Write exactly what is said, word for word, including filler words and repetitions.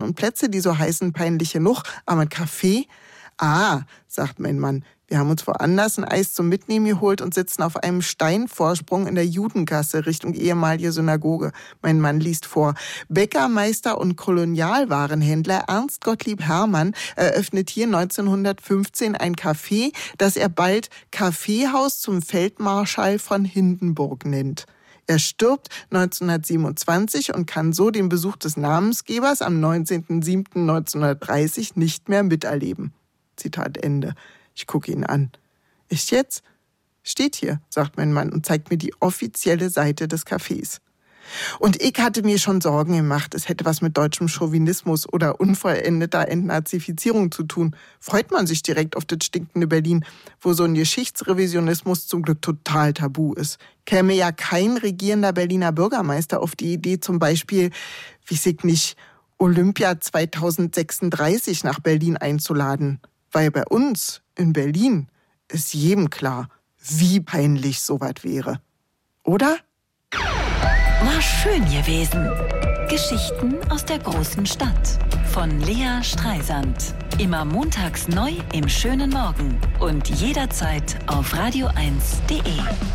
und Plätze, die so heißen, peinlich genug. Aber ein Kaffee? Ah, sagt mein Mann. Wir haben uns woanders ein Eis zum Mitnehmen geholt und sitzen auf einem Steinvorsprung in der Judengasse Richtung ehemalige Synagoge. Mein Mann liest vor. Bäckermeister und Kolonialwarenhändler Ernst Gottlieb Hermann eröffnet hier neunzehnhundertfünfzehn ein Café, das er bald Kaffeehaus zum Feldmarschall von Hindenburg nennt. Er stirbt neunzehnhundertsiebenundzwanzig und kann so den Besuch des Namensgebers am neunzehnten siebten neunzehnhundertdreißig nicht mehr miterleben. Zitat Ende. Ich gucke ihn an. Echt jetzt? Steht hier, sagt mein Mann und zeigt mir die offizielle Seite des Cafés. Und ich hatte mir schon Sorgen gemacht, es hätte was mit deutschem Chauvinismus oder unvollendeter Entnazifizierung zu tun. Freut man sich direkt auf das stinkende Berlin, wo so ein Geschichtsrevisionismus zum Glück total tabu ist. Käme ja kein regierender Berliner Bürgermeister auf die Idee, zum Beispiel, weiß ich nicht, Olympia zweitausendsechsunddreißig nach Berlin einzuladen. Weil bei uns in Berlin ist jedem klar, wie peinlich sowas wäre. Oder? War schön gewesen. Geschichten aus der großen Stadt. Von Lea Streisand. Immer montags neu im schönen Morgen. Und jederzeit auf radio eins punkt de.